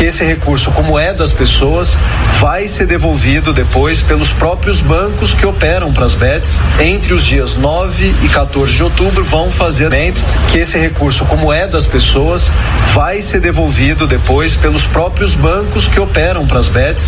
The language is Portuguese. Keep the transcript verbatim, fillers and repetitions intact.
que esse recurso, como é das pessoas, vai ser devolvido depois pelos próprios bancos que operam para as bets. Entre os dias nove e quatorze de outubro vão fazer que esse recurso, como é das pessoas, vai ser devolvido depois pelos próprios bancos que operam para as bets.